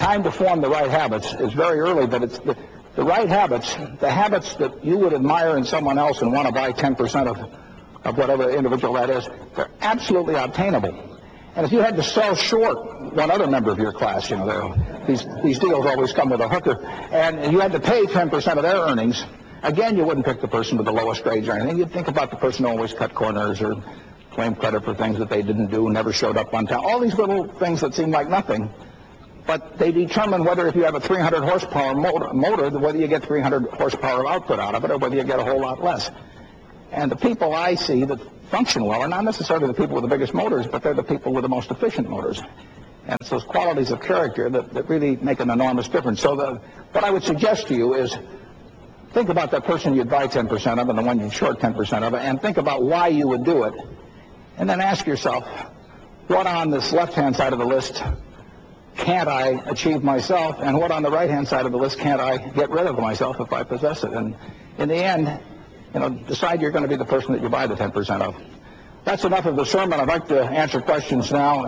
time to form the right habits is very early, but it's the right habits, the habits that you would admire in someone else and want to buy 10% of whatever individual that is, they're absolutely obtainable. And if you had to sell short one other member of your class, you know, these deals always come with a hooker, and you had to pay 10% of their earnings, again, you wouldn't pick the person with the lowest grades or anything. You'd think about the person who always cut corners or claimed credit for things that they didn't do, never showed up on time. All these little things that seem like nothing, but they determine whether if you have a 300 horsepower motor, whether you get 300 horsepower of output out of it or whether you get a whole lot less. And the people I see that function well are not necessarily the people with the biggest motors, but they're the people with the most efficient motors. And it's those qualities of character that really make an enormous difference. So what I would suggest to you is think about that person you'd buy 10% of and the one you'd short 10% of, and think about why you would do it. And then ask yourself, what on this left-hand side of the list can't I achieve myself, and what on the right-hand side of the list can't I get rid of myself if I possess it? And in the end, you know, decide you're going to be the person that you buy the 10% of. That's enough of the sermon. I'd like to answer questions now,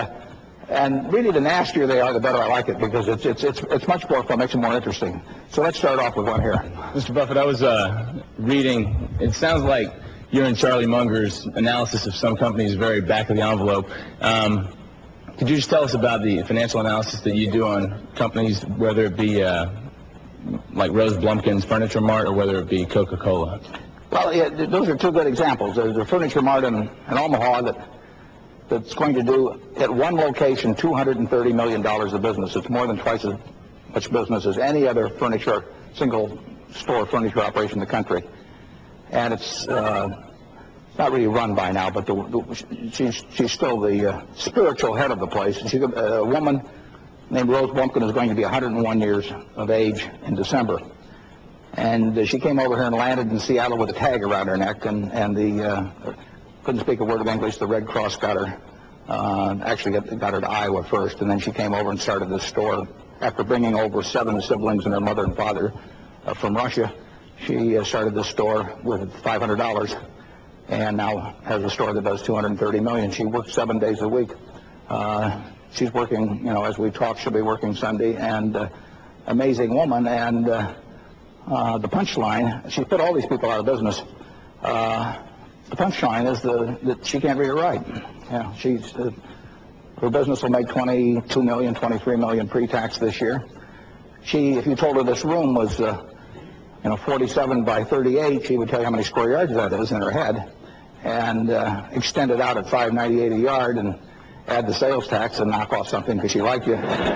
and really the nastier they are, the better I like it, because it's much more fun, makes it more interesting. So let's start off with one here. Mr. Buffett, I was reading, it sounds like you're in Charlie Munger's analysis of some companies very back of the envelope. Could you just tell us about the financial analysis that you do on companies, whether it be like Rose Blumkin's Furniture Mart or whether it be Coca-Cola? Well, yeah, those are two good examples. There's a Furniture Mart in Omaha that's going to do, at one location, $230 million of business. It's more than twice as much business as any other single-store furniture operation in the country. And it's not really run by now, but she's still the spiritual head of the place. A woman named Rose Blumkin is going to be 101 years of age in December. And she came over here and landed in Seattle with a tag around her neck, and couldn't speak a word of English. The Red Cross got her, actually got her to Iowa first, and then she came over and started this store. After bringing over 7 siblings and her mother and father from Russia, she started this store with $500, and now has a store that does $230 million. She works 7 days a week. She's working, you know, as we talk, she'll be working Sunday, and amazing woman. And the punchline, she put all these people out of business. The punchline is that she can't read or write. Yeah, her business will make $22 million, $23 million pre-tax this year. If you told her this room was 47 by 38, she would tell you how many square yards that is in her head, and extend it out at $5.98 a yard and add the sales tax and knock off something because she liked you.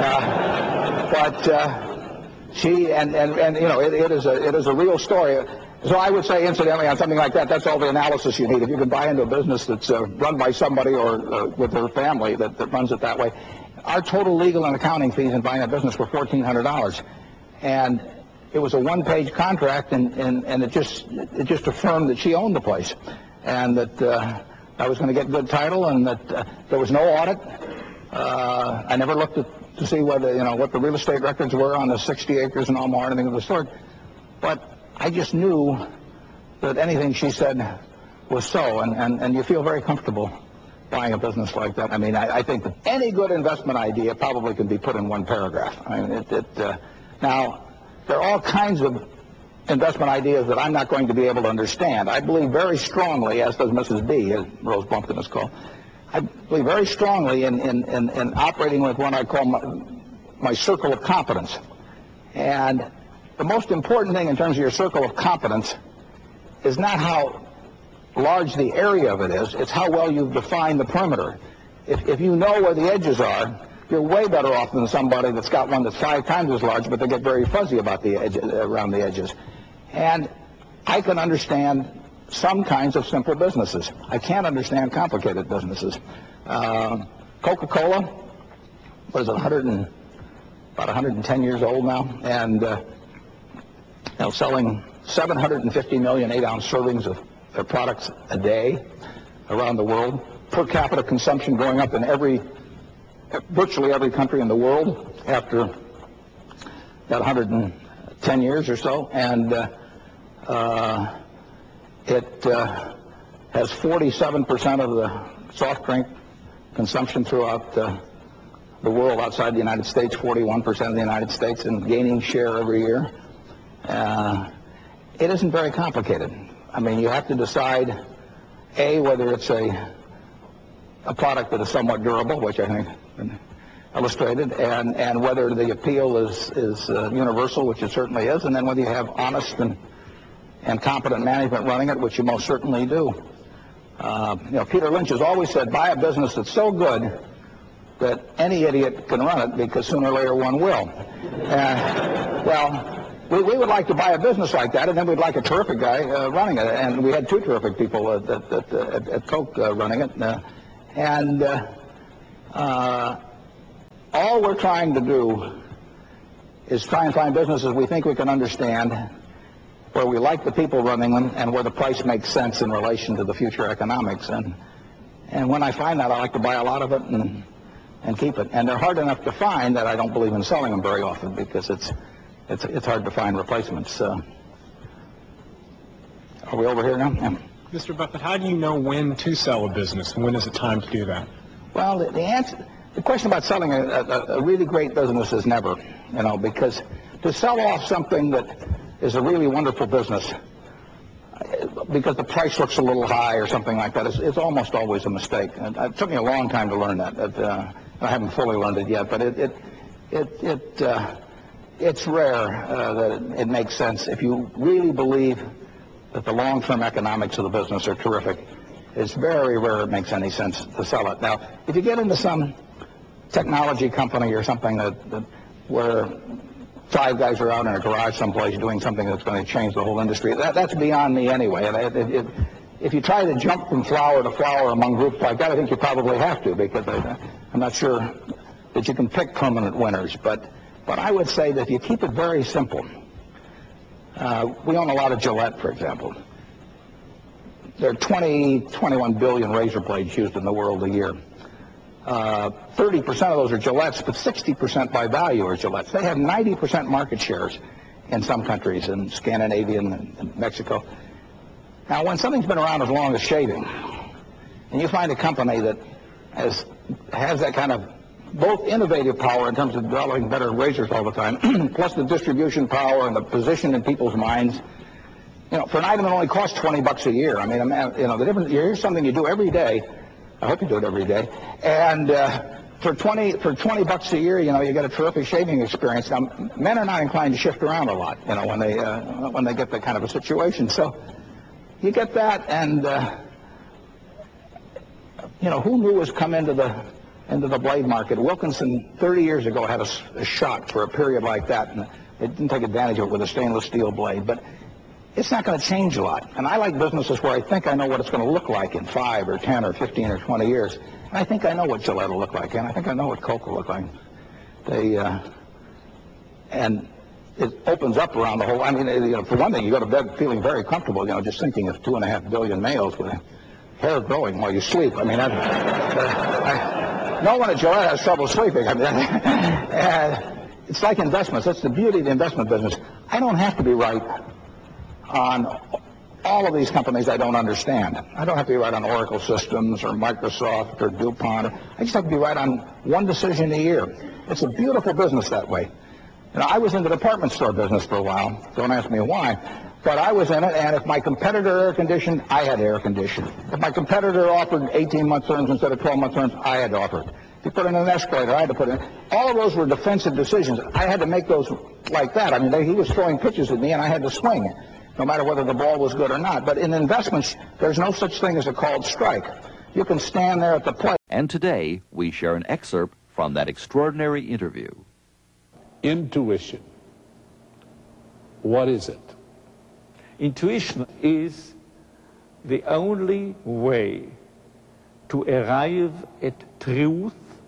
She and you know, it is a real story. So I would say, incidentally, on something like that, that's all the analysis you need. If you can buy into a business that's run by somebody or with their family that runs it that way. Our total legal and accounting fees in buying a business were $1,400, and it was a one-page contract, and it just affirmed that she owned the place, and that I was going to get good title, and that there was no audit. I never looked to see what the real estate records were on the 60 acres in Omaha or anything of the sort, but I just knew that anything she said was so, and you feel very comfortable buying a business like that. I mean, I think that any good investment idea probably can be put in one paragraph. I mean, now, there are all kinds of investment ideas that I'm not going to be able to understand. I believe very strongly, as does Mrs. B, as Rose Blumkin is called, I believe very strongly in operating with what I call my circle of competence. And the most important thing in terms of your circle of competence is not how large the area of it is, it's how well you've defined the perimeter. If you know where the edges are, you're way better off than somebody that's got one that's 5 times as large, but they get very fuzzy about the edges, around the edges. And I can understand some kinds of simple businesses. I can't understand complicated businesses. Coca-Cola was about 110 years old now, and selling 750 million 8-ounce servings of their products a day around the world. Per capita consumption going up in virtually every country in the world after about 110 years or so, and it has 47% of the soft drink consumption throughout the world outside the United States, 41% of the United States, and gaining share every year. It isn't very complicated. I mean, you have to decide, A, whether it's a product that is somewhat durable, which I think illustrated, and whether the appeal is universal, which it certainly is, and then whether you have honest and competent management running it, which you most certainly do. Peter Lynch has always said, buy a business that's so good that any idiot can run it, because sooner or later one will. We would like to buy a business like that, and then we'd like a terrific guy running it. And we had two terrific people at Coke running it. All we're trying to do is try and find businesses we think we can understand, where we like the people running them, and where the price makes sense in relation to the future economics. And when I find that, I like to buy a lot of it and keep it. And they're hard enough to find that I don't believe in selling them very often, because it's hard to find replacements. Are we over here now? Yeah. Mr. Buffett, how do you know when to sell a business? When is it time to do that? Well, the question about selling a really great business is never, because to sell off something that is a really wonderful business because the price looks a little high or something like that is almost always a mistake. And it took me a long time to learn that. I haven't fully learned it yet, but it's rare that it makes sense. If you really believe that the long-term economics of the business are terrific, it's very rare it makes any sense to sell it. Now, if you get into some technology company or something where five guys are out in a garage someplace doing something that's going to change the whole industry, that's beyond me anyway. And if you try to jump from flower to flower among groups like that, I think you probably have to, because I'm not sure that you can pick permanent winners. But I would say that if you keep it very simple, we own a lot of Gillette, for example. There are 21 billion razor blades used in the world a year. 30% of those are Gillettes, but 60% by value are Gillettes. They have 90% market shares in some countries, in Scandinavia and Mexico. Now, when something's been around as long as shaving, and you find a company that has that kind of both innovative power in terms of developing better razors all the time, plus the distribution power and the position in people's minds, for an item that only costs $20 a year. I mean, the difference, here's something you do every day. I hope you do it every day. And for $20 a year, you get a terrific shaving experience. Now, men are not inclined to shift around a lot, when they get that kind of a situation. So you get that, and who knew was come into the blade market? Wilkinson 30 years ago had a shot for a period like that, and they didn't take advantage of it with a stainless steel blade. But it's not going to change a lot. And I like businesses where I think I know what it's going to look like in 5 or 10 or 15 or 20 years. And I think I know what Gillette will look like, and I think I know what Coke will look like. And it opens up around the whole. I mean, for one thing, you go to bed feeling very comfortable. Just thinking of 2.5 billion males with hair growing while you sleep. I mean, no one at Gillette has trouble sleeping. I mean, it's like investments. That's the beauty of the investment business. I don't have to be right on all of these companies I don't understand. I don't have to be right on Oracle Systems or Microsoft or DuPont. I just have to be right on one decision a year. It's a beautiful business that way. I was in the department store business for a while. Don't ask me why. But I was in it, and if my competitor air conditioned, I had air conditioned. If my competitor offered 18-month terms instead of 12-month terms, I had to offer it. If you put in an escalator, I had to put in. All of those were defensive decisions. I had to make those like that. I mean, he was throwing pitches at me, and I had to swing, no matter whether the ball was good or not. But in investments, there's no such thing as a called strike. You can stand there at the plate. And today, we share an excerpt from that extraordinary interview. Intuition. What is it? Intuition is the only way to arrive at truth,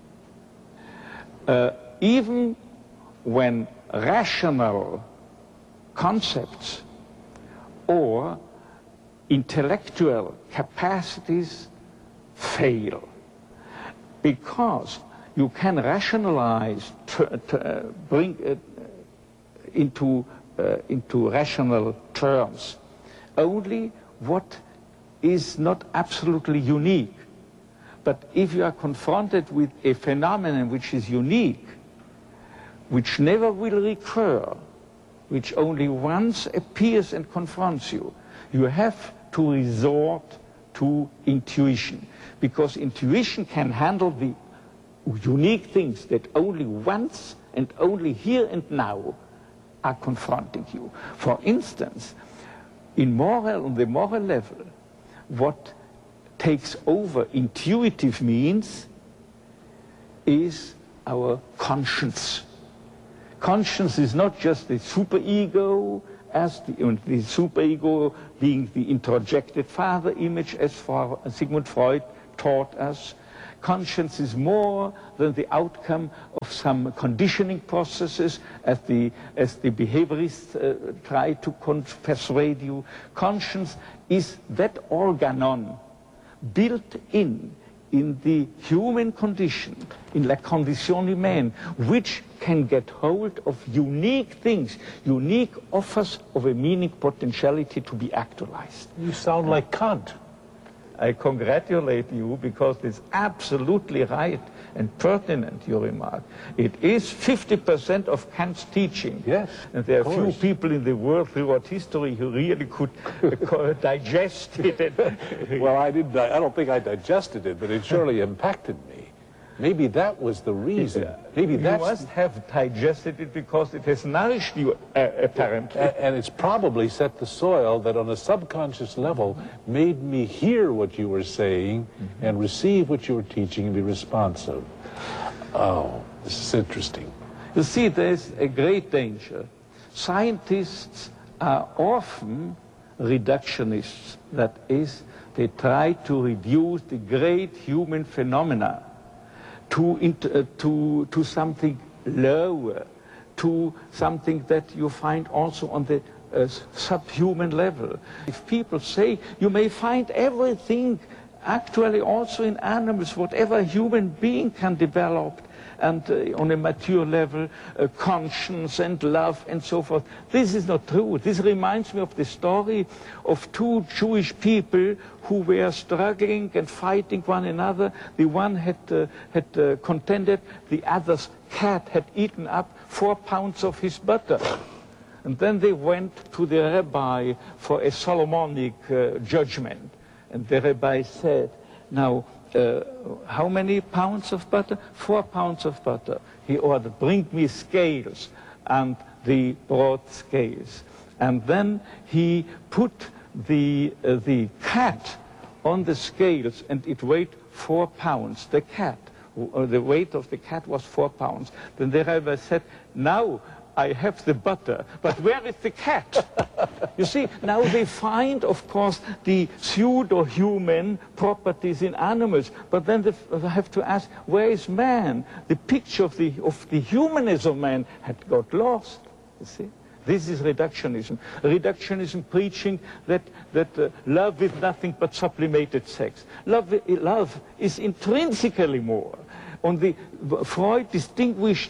even when rational concepts or intellectual capacities fail, because you can rationalize, bring it into rational terms only what is not absolutely unique. But if you are confronted with a phenomenon which is unique, which never will recur, which only once appears and confronts you, you have to resort to intuition, because intuition can handle the unique things that only once and only here and now are confronting you. For instance, on the moral level, what takes over intuitive means is our conscience. Conscience is not just the superego, as the superego being the introjected father image, as Sigmund Freud taught us. Conscience is more than the outcome of some conditioning processes, as the behaviorists try to persuade you. Conscience is that organon built in the human condition, in la condition humaine, which can get hold of unique things, unique offers of a meaning potentiality to be actualized. You sound like Kant. I congratulate you, because it's absolutely right and pertinent, your remark. It is 50% of Kant's teaching. Yes, and there are of few course. people in the world throughout history who really could digest it. Well, I don't think I digested it, but it surely impacted me. Maybe that was the reason. Maybe you that's... must have digested it because it has nourished you, apparently. And it's probably set the soil that on a subconscious level made me hear what you were saying and receive what you were teaching and be responsive. Oh, this is interesting. You see, there's a great danger. Scientists are often reductionists. That is, they try to reduce the great human phenomena to something lower, to something that you find also on the subhuman level. If people say you may find everything actually also in animals, whatever a human being can develop, and on a mature level, conscience and love and so forth. This is not true. This reminds me of the story of two Jewish people who were struggling and fighting one another. The one had contended, the other's cat had eaten up 4 pounds of his butter. And then they went to the rabbi for a Solomonic judgment. And the rabbi said, now, how many pounds of butter? 4 pounds of butter. He ordered, bring me scales. And they brought scales. And then he put the cat on the scales, and it weighed 4 pounds. The cat, the weight of the cat was 4 pounds. Then the rabbi said, now I have the butter, but where is the cat? You see, now they find, of course, the pseudo-human properties in animals, but then they have to ask, where is man? The picture of the humanness of man had got lost, you see. This is reductionism. Reductionism preaching that love is nothing but sublimated sex. Love is intrinsically more. Freud distinguished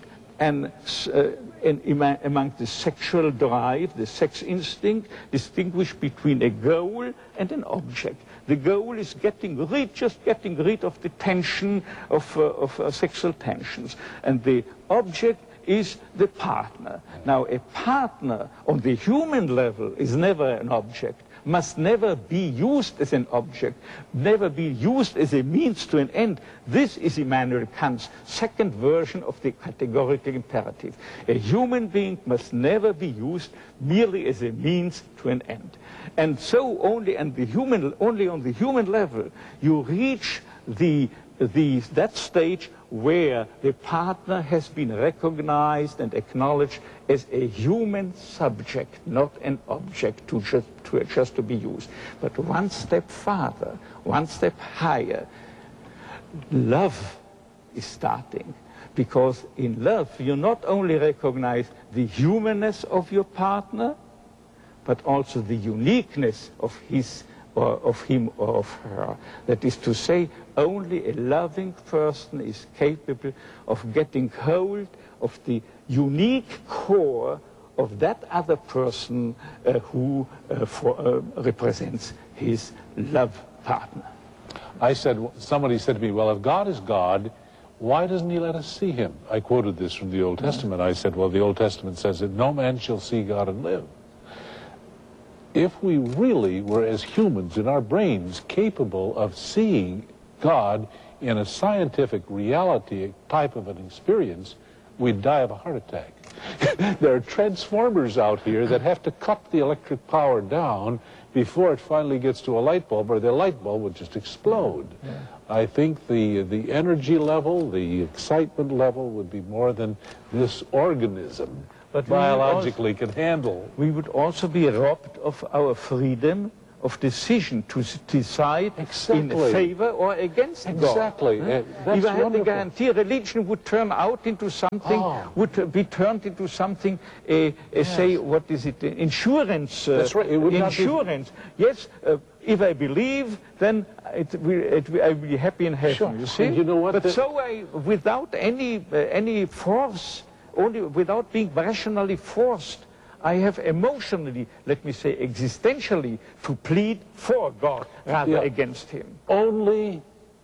among the sexual drive, the sex instinct, distinguish between a goal and an object. The goal is just getting rid of the tension of sexual tensions, and the object is the partner. Now, a partner on the human level is never an object, must never be used as an object, never be used as a means to an end. This is Immanuel Kant's second version of the categorical imperative. A human being must never be used merely as a means to an end. And so only on the human level you reach that stage where the partner has been recognized and acknowledged as a human subject, not an object just to be used. But one step farther, one step higher, love is starting. Because in love, you not only recognize the humanness of your partner, but also the uniqueness of him or of her. That is to say, only a loving person is capable of getting hold of the unique core of that other person who represents his love partner. I said, somebody said to me, well, if God is God, why doesn't he let us see him? I quoted this from the Old Testament. I said, well, the Old Testament says that no man shall see God and live. If we really were, as humans in our brains, capable of seeing God in a scientific reality type of an experience, we'd die of a heart attack. There are transformers out here that have to cut the electric power down before it finally gets to a light bulb, or the light bulb would just explode. Yeah. I think the energy level, the excitement level would be more than this organism biologically can handle. We would also be robbed of our freedom of decision to decide in favor or against God. Exactly. If I had the guarantee, religion would turn out into something, would be turned into something, say, what is it, insurance. That's right. It would insurance. Yes, if I believe, then I will be happy in heaven, sure. You see? And you know what? But without any force, only without being rationally forced, I have emotionally, let me say existentially, to plead for God rather against him. Only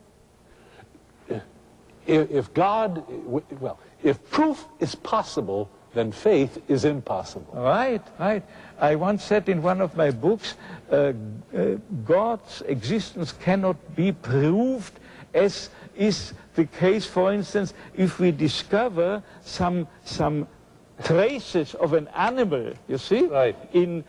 if God, well, if proof is possible, then faith is impossible. Right, right. I once said in one of my books, God's existence cannot be proved, as is the case, for instance, if we discover some traces of an animal, you see, right. in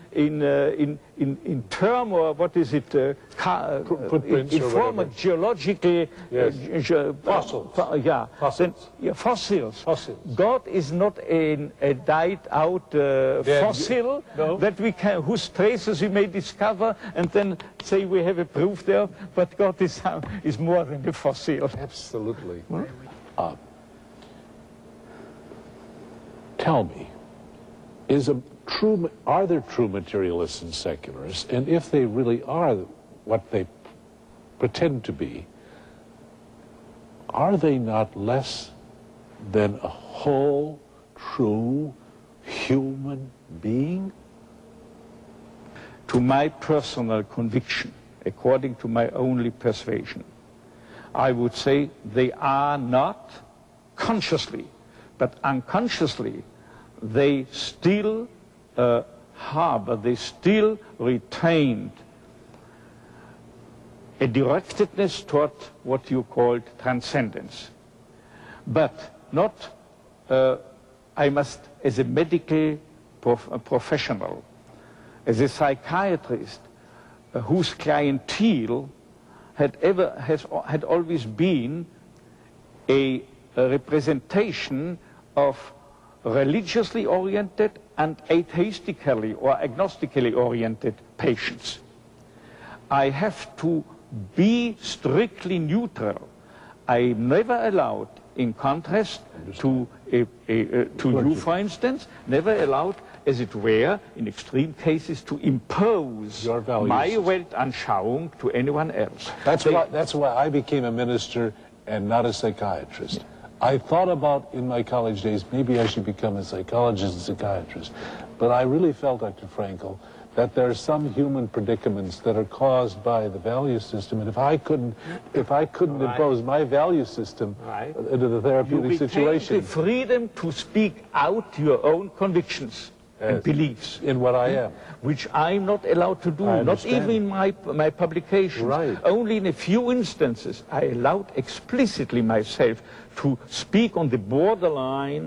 term, or what is it, footprints, in former geological fossils. Fossils. God is not a died out fossil that we can, whose traces we may discover and then say we have a proof there, but God is more than a fossil. Absolutely. Tell me, are there true materialists and secularists? And if they really are what they pretend to be, are they not less than a whole, true human being? To my personal conviction, according to my only persuasion, I would say they are not consciously, but unconsciously, they still harbor, they still retained a directedness toward what you called transcendence. But not, I must, as a medical professional, as a psychiatrist, whose clientele had always been a representation of religiously oriented and atheistically or agnostically oriented patients. I have to be strictly neutral. I never allowed, in contrast to you, for instance, never allowed, as it were, in extreme cases, to impose my Weltanschauung to anyone else. That's why I became a minister and not a psychiatrist. I thought about in my college days, maybe I should become a psychologist and psychiatrist. But I really felt, Dr. Frankel, that there are some human predicaments that are caused by the value system. And if I couldn't impose my value system into the therapeutic situation. The freedom to speak out your own convictions and beliefs. In what I am. Which I'm not allowed to do, not even in my publications. Right. Only in a few instances I allowed explicitly myself to speak on the borderline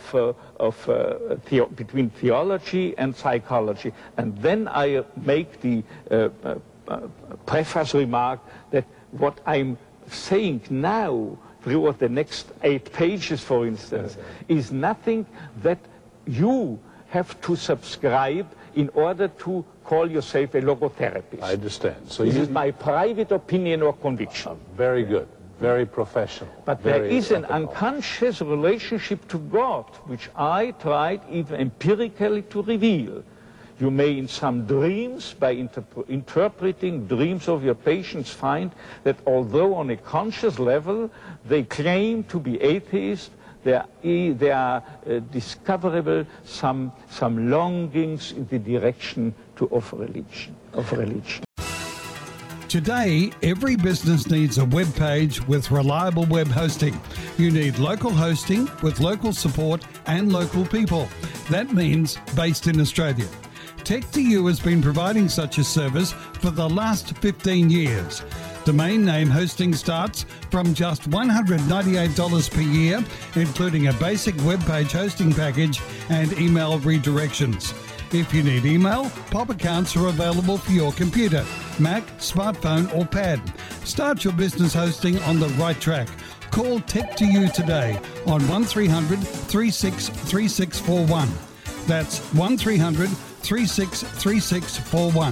between theology and psychology. And then I make the preface remark that what I'm saying now, throughout the next 8 pages, for instance, is nothing that you have to subscribe in order to call yourself a logotherapist. I understand. So this is my private opinion or conviction. Very good. Very professional. But there is an unconscious relationship to God, which I tried even empirically to reveal. You may, in some dreams, by interpreting dreams of your patients, find that although on a conscious level they claim to be atheists, there are discoverable some longings in the direction of religion. Today, every business needs a web page with reliable web hosting. You need local hosting with local support and local people. That means based in Australia. Tech2U has been providing such a service for the last 15 years. Domain name hosting starts from just $198 per year, including a basic web page hosting package and email redirections. If you need email, POP accounts are available for your computer, Mac, smartphone or pad. Start your business hosting on the right track. Call Tech2U today on 1300 36 3641. That's 1300 36 3641.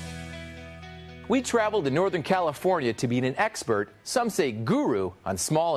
We traveled to Northern California to meet an expert, some say guru, on small